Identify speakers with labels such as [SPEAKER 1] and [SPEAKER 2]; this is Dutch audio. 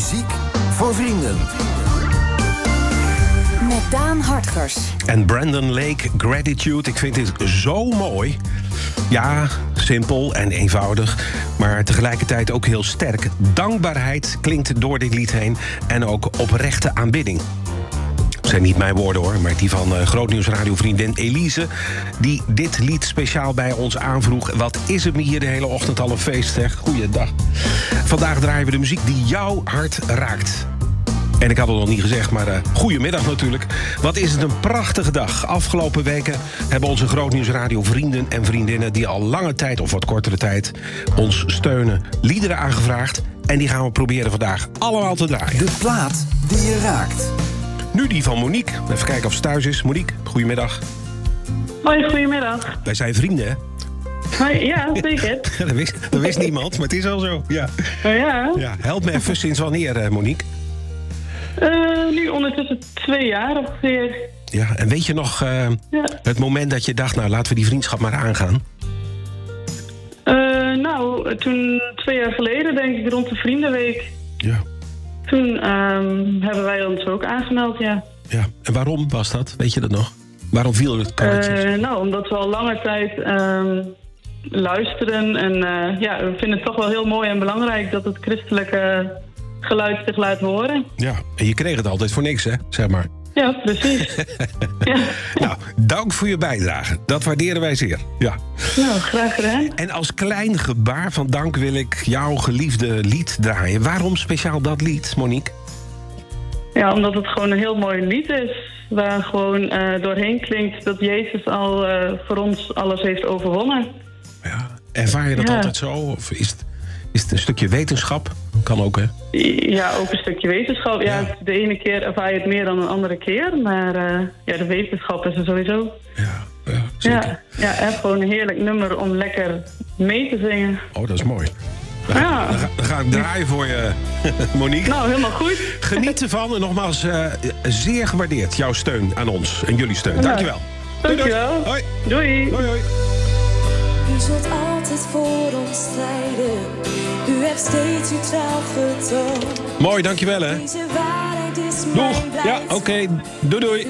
[SPEAKER 1] Muziek voor vrienden.
[SPEAKER 2] Met Daan Hartgers.
[SPEAKER 3] En Brandon Lake, Gratitude. Ik vind dit zo mooi. Ja, simpel en eenvoudig, maar tegelijkertijd ook heel sterk. Dankbaarheid klinkt door dit lied heen en ook oprechte aanbidding. Dat zijn niet mijn woorden hoor, maar die van grootnieuwsradiovriendin Elise, die dit lied speciaal bij ons aanvroeg. Wat is het me hier de hele ochtend al een feest, zeg. Goeiedag. Vandaag draaien we de muziek die jouw hart raakt. En ik had het nog niet gezegd, maar goedemiddag natuurlijk. Wat is het een prachtige dag. Afgelopen weken hebben onze Grootnieuwsradio vrienden en vriendinnen die al lange tijd of wat kortere tijd ons steunen, liederen aangevraagd. En die gaan we proberen vandaag allemaal te draaien.
[SPEAKER 1] De plaat die je raakt.
[SPEAKER 3] Nu die van Monique. Even kijken of ze thuis is. Monique, goedemiddag.
[SPEAKER 4] Hoi, goedemiddag.
[SPEAKER 3] Wij zijn vrienden, hè?
[SPEAKER 4] Hoi, ja, zeker.
[SPEAKER 3] dat wist niemand, maar het is al zo. Ja.
[SPEAKER 4] Oh, ja.
[SPEAKER 3] Ja, help me even, sinds wanneer, Monique?
[SPEAKER 4] Nu ondertussen 2 jaar ongeveer.
[SPEAKER 3] Ja, en weet je nog het moment dat je dacht, nou, laten we die vriendschap maar aangaan?
[SPEAKER 4] Toen 2 jaar geleden, denk ik, rond de Vriendenweek.
[SPEAKER 3] Ja.
[SPEAKER 4] Toen hebben wij ons ook aangemeld, ja.
[SPEAKER 3] Ja, en waarom was dat? Weet je dat nog? Waarom viel het kwartjes?
[SPEAKER 4] Omdat we al lange tijd luisteren. En we vinden het toch wel heel mooi en belangrijk dat het christelijke geluid zich laat horen.
[SPEAKER 3] Ja, en je kreeg het altijd voor niks, hè? Zeg maar.
[SPEAKER 4] Ja, precies. Ja.
[SPEAKER 3] Nou, dank voor je bijdrage. Dat waarderen wij zeer. Ja.
[SPEAKER 4] Nou, graag gedaan.
[SPEAKER 3] En als klein gebaar van dank wil ik jouw geliefde lied draaien. Waarom speciaal dat lied, Monique?
[SPEAKER 4] Ja, omdat het gewoon een heel mooi lied is. Waar gewoon doorheen klinkt dat Jezus al voor ons alles heeft overwonnen.
[SPEAKER 3] Ja. Ervaar je dat altijd zo? Of is het een stukje wetenschap? Kan ook, hè?
[SPEAKER 4] Ja, ook een stukje wetenschap. Ja. De ene keer ervaar je het meer dan een andere keer. Maar de wetenschap is er sowieso.
[SPEAKER 3] Ja, zeker.
[SPEAKER 4] Ja, echt gewoon een heerlijk nummer om lekker mee te zingen.
[SPEAKER 3] Oh, dat is mooi. Dan ga ik draaien voor je, Monique.
[SPEAKER 4] Nou, helemaal goed.
[SPEAKER 3] Geniet ervan en nogmaals zeer gewaardeerd jouw steun aan ons en jullie steun. Dankjewel.
[SPEAKER 4] Dankjewel.
[SPEAKER 3] Hoi.
[SPEAKER 4] Doei.
[SPEAKER 3] Hoi, hoi.
[SPEAKER 5] U zult altijd voor ons strijden. U hebt steeds uw trouw getoond.
[SPEAKER 3] Mooi, dankjewel hè.
[SPEAKER 5] Deze waarheid is
[SPEAKER 3] Doeg.
[SPEAKER 5] mijn
[SPEAKER 3] Ja, oké. Doei doei.